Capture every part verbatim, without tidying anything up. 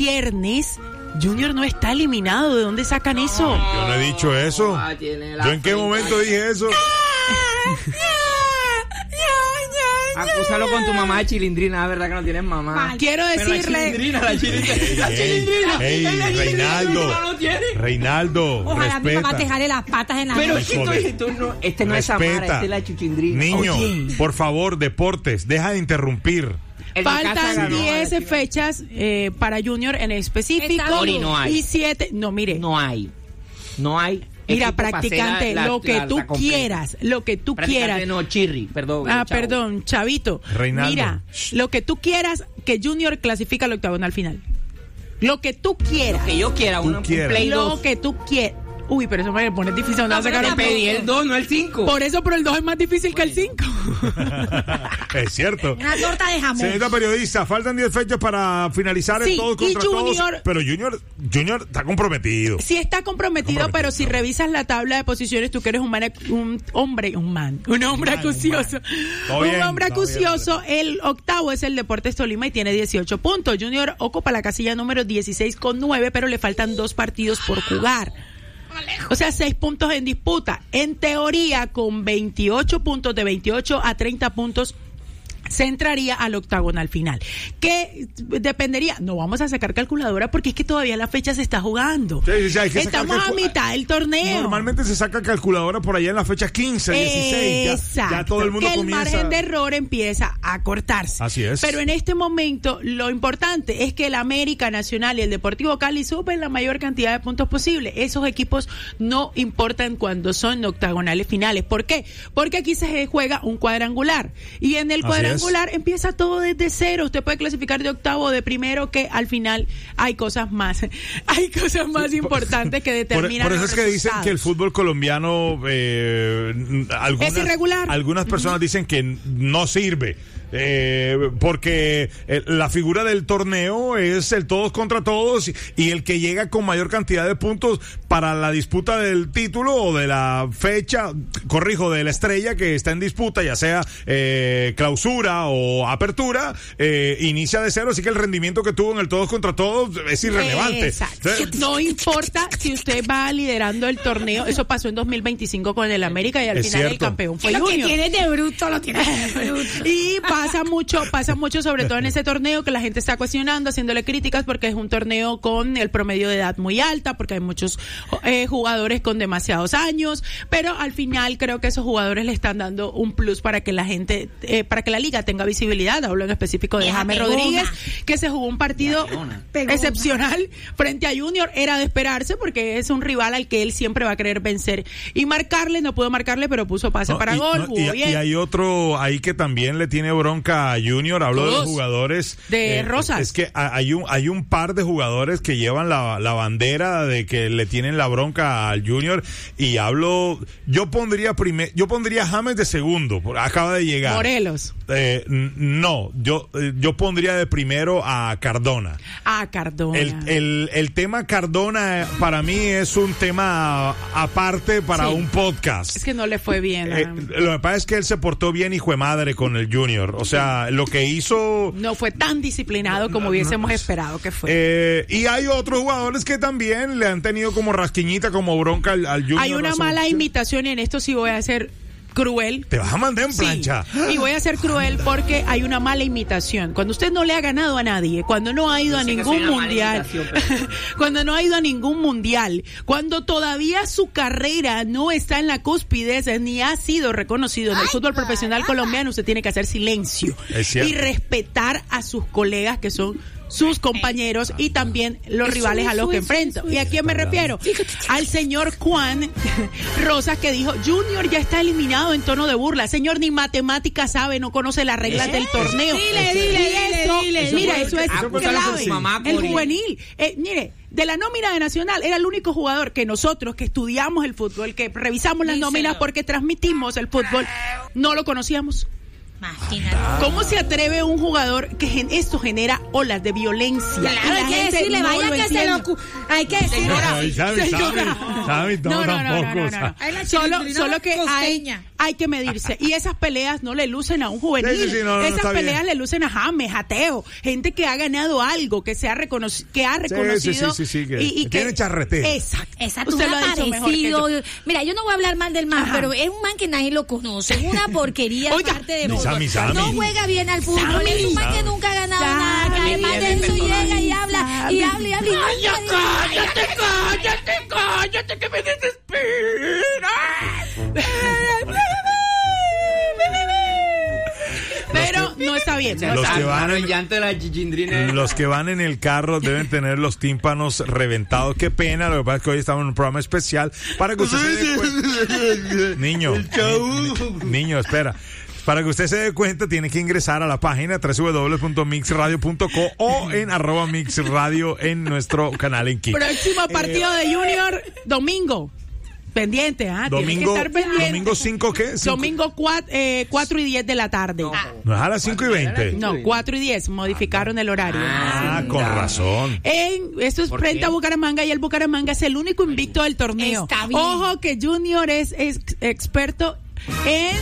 viernes, Junior no está eliminado. ¿De dónde sacan eso? Yo no he dicho eso. ¿Yo en qué momento dije eso? Acúsalo con tu mamá de chilindrina, ¿verdad que no tienes mamá? Quiero decirle... Pero la chilindrina, la chilindrina, la chilindrina. Ey, ey, ey, Reinaldo, Reinaldo, Ojalá mi respeta. mamá te jale las patas en la Pero noche. es que tú, tú no, este no es Samara, Respeta. este es la chuchindrina. Niño, Oye. por favor, deportes, deja de interrumpir. El de casa Faltan ganó a la diez Chivas. fechas eh, para Junior en específico. Está bien. No hay. Y siete... No, mire. No hay. No hay. Mira, equipo para practicante, hacer la- la- lo que la- tú la completa. quieras, lo que tú Practicante quieras. no, Chirri, perdón. Ah, chavo. perdón, Chavito. Reinaldo. Mira, lo que tú quieras, que Junior clasifica al octagonal final. Lo que tú quieras. Que yo quiera, Tú un, un quieras. Play Lo dos. que tú quieras. Uy, pero eso me pone difícil. ¿Dónde vas a pero sacar Te el pedí el dos, no el cinco. Por eso, pero el dos es más difícil que el cinco. Es cierto. Una torta de jamón. Señorita periodista, faltan diez fechas para finalizar Sí, el todos y contra Junior- todos. Pero Junior, Junior está comprometido. Sí está comprometido, Comprometido. pero si revisas la tabla de posiciones, tú que eres un, man- un hombre, un man, un hombre man, un acucioso. man. Todo Un bien, hombre todo bien, acucioso, el octavo es el Deportes Tolima y tiene dieciocho puntos. Junior ocupa la casilla número dieciséis con nueve, pero le faltan dos partidos por jugar. O sea, seis puntos en disputa. En teoría, con veintiocho puntos, de veintiocho a treinta puntos, se entraría al octagonal final. ¿Qué dependería? No vamos a sacar calculadora porque es que todavía la fecha se está jugando. Sí, sí, sí, hay que sacar Estamos a calcu- mitad del torneo. Normalmente se saca calculadora por allá en la fecha quince, dieciséis. Ya, Exacto. ya todo el mundo que el comienza. margen de error empieza a cortarse. Así es. Pero en este momento lo importante es que el América Nacional y el Deportivo Cali suben la mayor cantidad de puntos posible. Esos equipos no importan cuando son octagonales finales. ¿Por qué? Porque aquí se juega un cuadrangular. Y en el Así cuadrangular es. empieza todo desde cero. Usted puede clasificar de octavo o de primero, que al final hay cosas más, hay cosas más importantes que Por, determinan por eso los es que dicen resultados. que el fútbol colombiano, eh, algunas, Es irregular. Algunas personas dicen que no sirve. Eh, porque eh, la figura del torneo es el todos contra todos y, y el que llega con mayor cantidad de puntos para la disputa del título o de la fecha, corrijo, de la estrella que está en disputa, ya sea eh, clausura o apertura, eh, inicia de cero, así que el rendimiento que tuvo en el todos contra todos es irrelevante. Exacto. Entonces, No importa si usted va liderando el torneo, eso pasó en dos mil veinticinco con el América y al Es final el cierto. campeón fue Lo que Junior. tienes de bruto, lo tienes de bruto. Y pasa mucho, pasa mucho sobre todo en ese torneo que la gente está cuestionando, haciéndole críticas porque es un torneo con el promedio de edad muy alta, porque hay muchos eh, jugadores con demasiados años, pero al final creo que esos jugadores le están dando un plus para que la gente, eh, para que la liga tenga visibilidad. Hablo en específico de Esa James pegona. Rodríguez, que se jugó un partido Pegona. excepcional frente a Junior. Era de esperarse porque es un rival al que él siempre va a querer vencer y marcarle. No pudo marcarle, pero puso pase no, para y, gol, no, jugó y- bien. y hay otro ahí que también le tiene bronca a Junior. Hablo de los Todos. jugadores De Rosas. Es que ha- hay un hay un par de jugadores que llevan la, la bandera de que le tienen la bronca al Junior y hablo. Yo pondría primer, yo pondría a James de segundo. por- Acaba de llegar. Morelos. Eh, n- no, yo eh, yo pondría de primero a Cardona. Ah, Cardona. El, el, el tema Cardona eh, para mí es un tema aparte para Sí. un podcast. Es que no le fue bien. Eh, ah. lo que pasa es que él se portó bien, hijo de madre, con el Junior. O sea, lo que hizo. No fue tan disciplinado como no, hubiésemos no. esperado que fue. Eh, y hay otros jugadores que también le han tenido como rasquiñita, como bronca al, al Junior. Hay una La mala selección. imitación y en esto sí voy a ser cruel. Te vas a mandar en Sí, plancha. y voy a ser cruel porque hay una mala imitación. Cuando usted no le ha ganado a nadie, cuando no ha ido Yo a sé que ningún soy una mala mundial, imitación, cuando no ha ido a ningún mundial, cuando todavía su carrera no está en la cúspide ni ha sido reconocido en el fútbol profesional colombiano, usted tiene que hacer silencio Es cierto. y respetar a sus colegas que son sus compañeros y también los Eso, rivales a los eso, que eso, enfrento. eso, ¿Y a quién me refiero? Fíjate. Al señor Juan Rosas, que dijo, Junior ya está eliminado, en tono de burla. Señor, ni matemática sabe, no conoce las reglas ¿Eh? del torneo. Dile, dile, Y dile, eso, dile, dile. Mira, Eso eso es fue- acúsalo con clave. su mamá, El Cori. juvenil. Eh, mire, de la nómina de Nacional, era el único jugador que nosotros, que estudiamos el fútbol, que revisamos las Díselo. nóminas porque transmitimos el fútbol, no lo conocíamos. Imagínate. ¿Cómo se atreve un jugador que gen- esto genera olas de violencia? Y Claro, la hay que gente decirle, no vaya lo que se entiende. lo... cu- Hay que decirle. Ay, Sammy, Señora. Sammy, Sammy, no, No, no, no, tampoco. no, no, o sea. no. Ay, la Solo, chilindrina solo que hay, costeña. hay que medirse. Y esas peleas no le lucen a un juvenil. Sí, sí, sí, no, no, esas está peleas bien. le lucen a James, a Teo, gente que ha ganado algo, que se ha reconoci- que ha reconocido. sí, sí, sí, que- y, y que tiene charretera. Exacto. Exacto, Usted un lo ha dicho mejor que aparecido. yo. Mira, yo no voy a hablar mal del man, Ajá. pero es un man que nadie lo conoce. Es una porquería Oiga, aparte de no, fútbol. Sammy, Sammy. No juega bien al fútbol. Sammy. Es un man que Sammy. nunca ha ganado Sammy. nada. Que además de eso Sammy. llega y habla, y habla, y habla. Y nunca dice- cállate, cállate, cállate, que me desespera. Pero no está bien. No Los está que bien. van Mano, en- el llanto de la chilindrina. Los que van en el carro deben tener los tímpanos reventados. Qué pena, lo que pasa es que hoy estamos en un programa especial para que usted se dé cuenta. Niño, ni- niño, espera. Para que usted se dé cuenta, tiene que ingresar a la página doble u doble u doble u punto mix radio punto co o en arroba mixradio en nuestro canal en Kik. Próximo partido de Junior, domingo. Pendiente, ¿ah? Tiene Domingo, que estar pendiente. domingo cinco, ¿qué? Cinco- Domingo cuatro y diez de la tarde. ¿No es a las cinco y veinte? No, cuatro y diez. Modificaron el horario. Ah, con razón. En, esto es ¿Por frente qué? a Bucaramanga y el Bucaramanga es el único invicto del torneo. Está bien. Ojo que Junior es, es experto en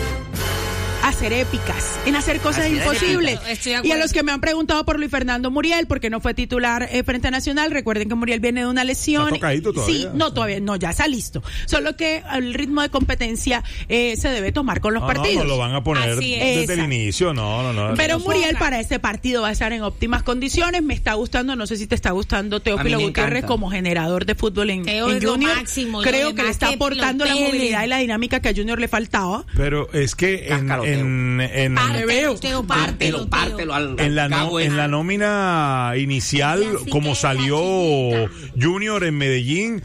hacer épicas, en hacer cosas Hacer imposibles. épicas. Estoy de Y a acuerdo. los que me han preguntado por Luis Fernando Muriel, porque no fue titular eh, frente a Nacional, recuerden que Muriel viene de una lesión. ¿Está tocadito todavía? Sí, no, todavía, no, ya está listo. Solo que el ritmo de competencia eh, se debe tomar con los No, no, partidos. no lo van a poner Así es. desde el Exacto. inicio, no, no, no. Pero no. Muriel para este partido va a estar en óptimas condiciones. Me está gustando, no sé si te está gustando Teófilo me Gutiérrez encanta. como generador de fútbol en, Teo en es lo Junior. máximo, Creo lo que le demás está que aportando la explotele. movilidad y la dinámica que a Junior le faltaba. Pero es que en, Cáscaro, Teo. en, en, Me veo. Teo, Pártelo, pártelo, pártelo al en la, al no- cabo en ese. la nómina inicial, Y así como queda salió chiquita. Junior en Medellín,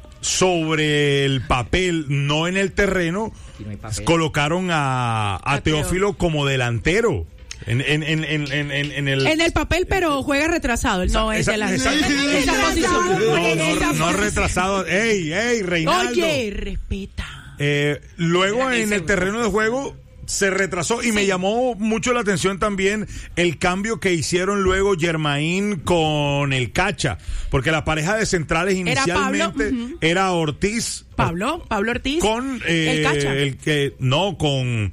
sobre el papel, no en el terreno, Aquí no hay papel. colocaron a, a A Teo. Teófilo como delantero. En, en, en, en, en, en- en el... En el papel, pero juega retrasado. Él no es esa- delante. esa- Esa posición. No, Esa no, no posición. retrasado. ¡Ey, ey, Reinaldo! Oye, respeta. Eh, luego Mira, en ese- el terreno de juego se retrasó y me llamó mucho la atención también el cambio que hicieron luego Germain con el Cacha, porque la pareja de centrales Era Pablo, inicialmente ujú. era Ortiz Pablo, Pablo Ortiz. con eh, el Cacha. el que no con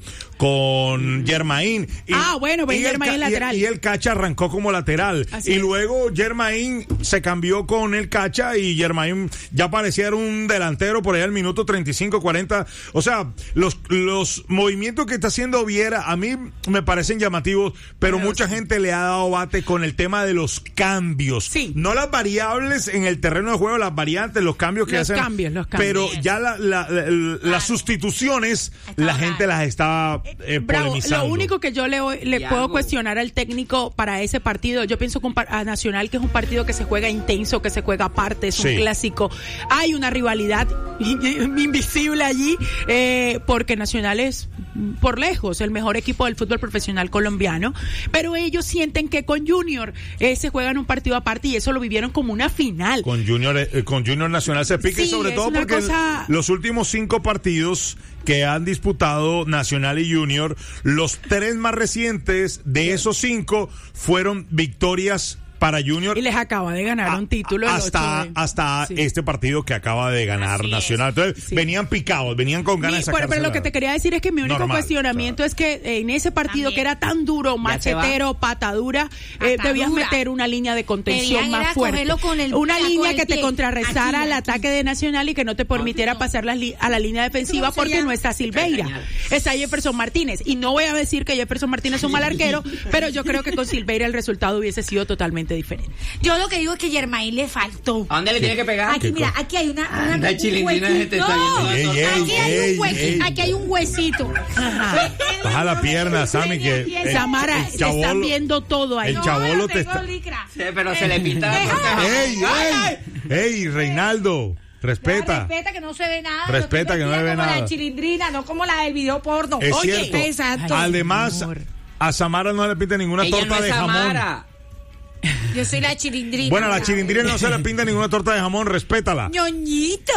con Germain y, Ah, bueno, pues y el Germain Ca- lateral. y, y el Cacha arrancó como lateral Así y es. luego Germain se cambió con el Cacha y Germain ya parecía era un delantero por allá al minuto treinta y cinco cuarenta, o sea, los los movimientos que está haciendo Viera a mí me parecen llamativos, pero mucha gente le ha dado bate con el tema de los cambios, Sí. no las variables en el terreno de juego, las variantes, los cambios que Los hacen, cambios, los cambios. pero ya la, la- la- la- las sustituciones la Está gente las está eh, Bravo, polemizando. lo único que yo le, voy- le Y puedo algo. cuestionar al técnico para ese partido, yo pienso que un par- a Nacional, que es un partido que se juega intenso, que se juega aparte, es Sí. un clásico, hay una rivalidad invisible allí, eh, porque Nacional es mm, por lejos el mejor equipo del fútbol profesional colombiano, pero ellos sienten que con Junior eh, se juegan un partido aparte y eso lo vivieron como una final. Con Junior, eh, con Junior Nacional se pica y Sí, sobre es todo una porque cosa- los últimos cinco partidos que han disputado Nacional y Junior, los tres más recientes de esos cinco fueron victorias para Junior. Y les acaba de ganar a- un título el hasta ocho de- hasta Sí. este partido que acaba de ganar Así es. Nacional. Entonces, Sí. venían picados, venían con ganas Mi- de pero, sacarse pero lo la- que te quería decir es que mi único Normal, cuestionamiento es que eh, en ese partido También. que era tan duro, Ya se va. machetero, patadura, eh, Patadura. debías meter una línea de contención Debían más era fuerte. cogerlo con el- una con línea el que te pie. contrarrestara Aquí, al aquí. ataque de Nacional y que no te permitiera no. pasar las li- a la línea defensiva ¿Cómo se porque llama? no está Silveira. Cañal. Está Jefferson Martínez. Y no voy a decir que Jefferson Martínez es un mal arquero, pero yo creo que con Silveira el resultado hubiese sido totalmente diferente. Yo lo que digo es que Germain le faltó. ¿A dónde le tiene que pegar? Aquí, mira, aquí hay una, una Anda, un chilindrina, huequito. te está yendo No, Ey, ey, aquí hay ey, un huequito, ey. aquí hay un huesito. Ajá. Baja la pierna, Sammy, que el- Samara, el se chavolo- están viendo todo ahí. el chabolo te tengo está- licra. Sí, pero se le pinta la puerta. ¡Ey, ey! ¡Ey, Reinaldo! Respeta. Respeta que no se ve nada. Respeta no que no se se ve como nada. la chilindrina, no como la del video porno. Es Oye, cierto. exacto. Ay, Además, amor. a Samara no le pide ninguna Ella torta no de es jamón. Samara. Yo soy la chilindrina. Bueno, a la chilindrina no se le pinta ninguna torta de jamón, respétala. Ñoñito.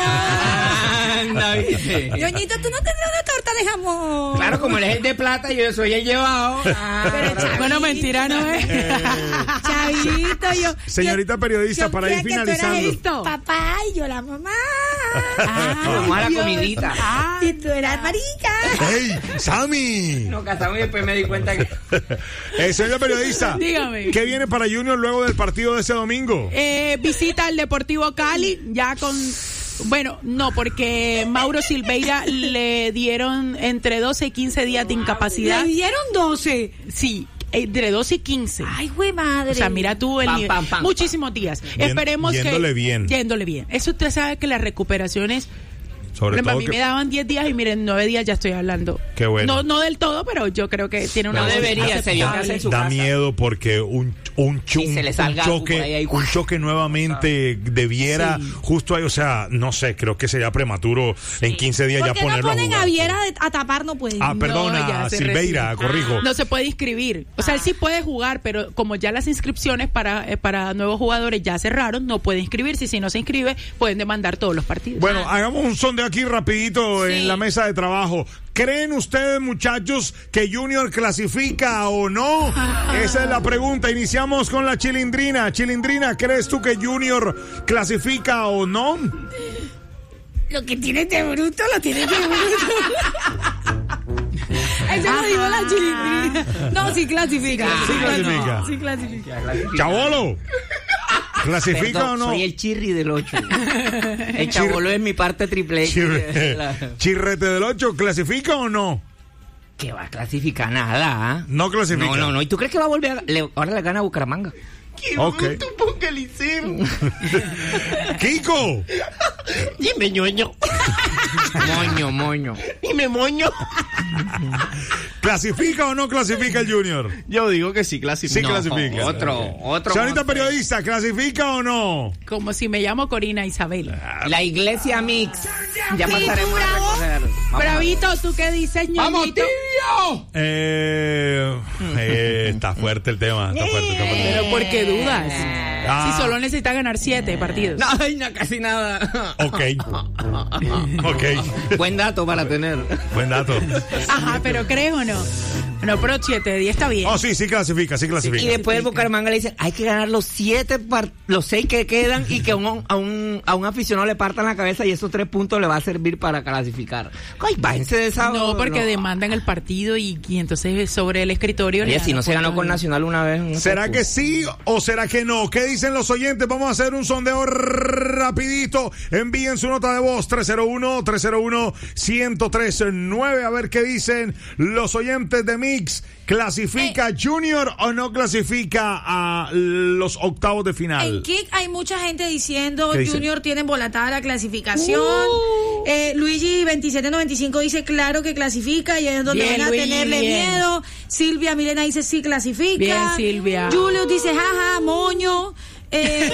Anda, ¿viste? Ñoñito, tú no tendrás una torta de jamón. Claro, como él es el de plata, yo soy el llevado. Ah, pero Chavito. Bueno, mentira, ¿no es? Eh, Chavito, yo. Señorita yo- periodista, yo para ir creía que tú eras finalizando. el papá y yo la mamá. Vamos a la Dios. comidita. Ah, y tú eras marica. ¡Ey, Sammy! Nos casamos y después me di cuenta que... Eh, señorita periodista, Dígame. ¿qué viene para Junior luego del partido de ese domingo? Eh, visita al Deportivo Cali, ya con... Bueno, no, porque Mauro Silveira le dieron entre doce y quince días de incapacidad. Le dieron doce. Sí, entre doce y quince. Ay, güey, madre. O sea, mira tú el Pam, nivel. pam, pam, Muchísimos días. Yen- Esperemos que... yéndole bien. Yéndole bien. Eso usted sabe que las recuperaciones... Sobre Por ejemplo, todo a mí que- me daban diez días y miren, nueve días ya estoy hablando. Qué bueno. No, no del todo, pero yo creo que tiene una... No dosis debería, se vio que aceptable. hace en su da casa. miedo porque un un, chu- Sí, se le un salga algo choque por ahí, ahí. un choque nuevamente debiera Sí. justo ahí, o sea, no sé, creo que sería prematuro en quince días ¿Por ya qué no ponerlo a ponen jugar. a Viera de- a tapar? No pueden. Ah, perdona, No, ya se Silveira, recibe. corrijo. No se puede inscribir. O sea, él sí puede jugar, pero como ya las inscripciones para, eh, para nuevos jugadores ya cerraron, no puede inscribirse. Y si no se inscribe, pueden demandar todos los partidos. Bueno, hagamos un sondeo aquí rapidito Sí. en la mesa de trabajo. ¿Creen ustedes, muchachos, que Junior clasifica o no? Esa es la pregunta. Iniciamos con la Chilindrina. Chilindrina, ¿crees tú que Junior clasifica o no? Lo que tienes de bruto, lo tienes de bruto. Eso lo dijo la chilindrina. No, sí clasifica. Sí clasifica. Sí clasifica. Chabolo, ¿clasifica Perdón, o no? soy el chirri del ocho. El chabolo es mi parte triple X. Chirre- La- Chirrete del ocho, ¿clasifica o no? Que va a clasificar nada. ¿ah? No clasifica. No, no, no. ¿Y tú crees que va a volver? A... le- Ahora le gana a Bucaramanga. Ok. Kiko, Dime, ñoño. Moño, moño. Dime, moño. ¿clasifica o no clasifica el Junior? Yo digo que sí clasifica. Sí No, clasifica. otro, otro. Señorita monstruo. periodista, ¿clasifica o no? Como si me llamo Corina Isabel. La iglesia mix. Ya Sí, pasaremos tú, a bravo. recoger. Vamos. Bravito, ¿tú qué dices, ñoñito? ¡Vamos, tibio! Eh, eh, está fuerte el tema, está fuerte, está fuerte. Pero ¿por qué dudas? Ah. Si solo necesita ganar siete partidos. No, ay, no, casi nada. Ok. Ok. Buen dato para tener. Buen dato. Ajá, pero ¿crees o no? No, pero siete de diez está bien. Oh, sí, sí clasifica, sí clasifica. Y después el Bucaramanga le dicen, hay que ganar los siete, par- los seis que quedan y que un- a, un, a un aficionado le partan la cabeza y esos tres puntos le va a servir para clasificar. Ay, bájense de esa... No, porque no. demandan el partido y, y entonces sobre el escritorio... le Oye, dan si no los se ganó puntos con de- Nacional una vez... no sé, ¿Será pues. que sí o será que no? ¿Qué dicen los oyentes? Vamos a hacer un sondeo rapidito. Envíen su nota de voz tres cero uno, tres cero uno, uno cero tres nueve. A ver qué dicen los oyentes de Mix. ¿Clasifica Junior o no clasifica a los octavos de final? En Kick hay mucha gente diciendo ¿Qué dice? Junior tiene embolatada la clasificación. Uh. Eh, Luigi veintisiete noventa y cinco dice claro que clasifica y es donde Bien, van a Luigi, tenerle bien. miedo. Silvia Milena dice sí clasifica. Bien, Silvia. Julius dice jaja, moño. Eh,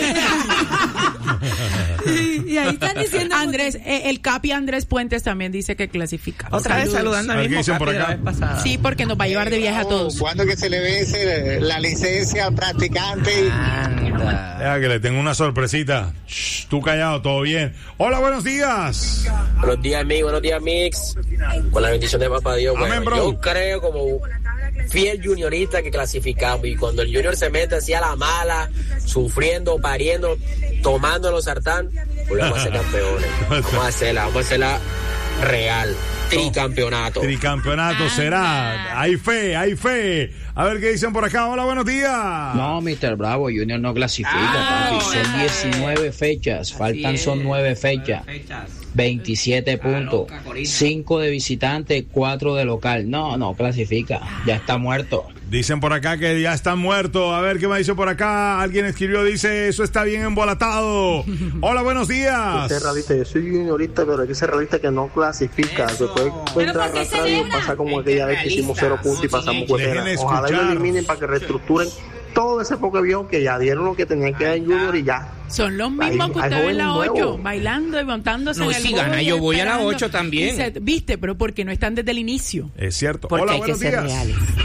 y, y ahí están diciendo Andrés, eh, el Capi Andrés Puentes también dice que clasifica. Otra vez Saludos. saludando A al ver, ¿qué mismo dicen por Capi de la acá? vez pasada. Sí, porque nos va a llevar de viaje a todos. ¿Cuándo que se le vence la licencia al practicante? Anda. Deja que le tengo una sorpresita. Shh, tú callado, todo bien. Hola, buenos días. Buenos días, Mix, buenos días, Mix. Con la bendición de Papá Dios, Amén, bueno, bro. yo creo como fiel juniorista que clasificamos y cuando el junior se mete así a la mala, sufriendo, pariendo, tomando los sartán, pues vamos a ser campeones. Vamos a hacerla, vamos a hacerla real. Tricampeonato. Tricampeonato será. Hay fe, hay fe. A ver qué dicen por acá. Hola, buenos días. No, mister Bravo, Junior no clasifica, Ah, papi. Son órale. diecinueve fechas, faltan es. son nueve fechas, veintisiete puntos, loca, Corina. cinco de visitante, cuatro de local. No, no clasifica, ya está muerto. Dicen por acá que ya están muertos. A ver qué me dice por acá. Alguien escribió, dice, eso está bien embolatado. Hola, buenos días. Ser realista, yo soy juniorista, pero hay que ser realista que no clasifica. Se puede Pero entrar ¿por qué arrastrado y celebra? pasa como aquella vez que hicimos cero puntos y pasamos Déjenle cuetera. Ojalá y lo escuchar. eliminen para que reestructuren todo ese poco viejo que ya dieron lo que tenían que dar en Junior y ya. Son los mismos Hay- que hay usted ve en la jóvenes ocho, nuevos. bailando y montándose No, en el si gana, bolo y yo voy a la esperando. ocho también. Y se- Viste, pero porque no están desde el inicio. Es cierto. Porque Hola, hay que buenos ser días. reales.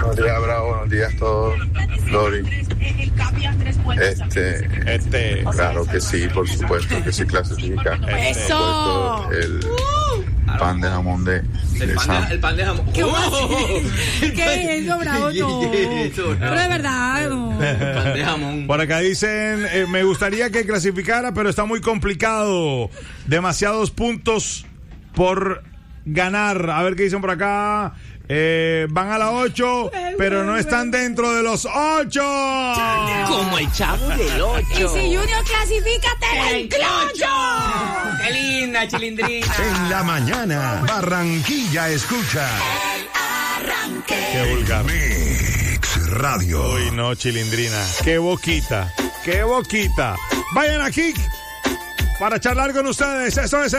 Buenos días, Bravo. Buenos días a todos. Lori. Este, este. Claro que sí, por supuesto que sí clasifica. ¡Eso! Por supuesto, el pan de jamón de, de El pan Sam. de, el pan de jamón. ¿Qué ¡Oh! más? ¿Qué es eso, Bravo? No. Pero de verdad, no. El pan de jamón. Por acá dicen, eh, me gustaría que clasificara, pero está muy complicado. Demasiados puntos por ganar. A ver qué dicen por acá. Eh, van a la ocho, pero no están dentro de los ocho. Como el chavo del Y ocho. si Junior clasifica, te la enclocho. ¡Qué linda, Chilindrina! En la mañana, Barranquilla escucha. Qué vulgar. Mix Radio. Uy, no, Chilindrina. Qué boquita. Qué boquita. Vayan aquí para charlar con ustedes. Eso es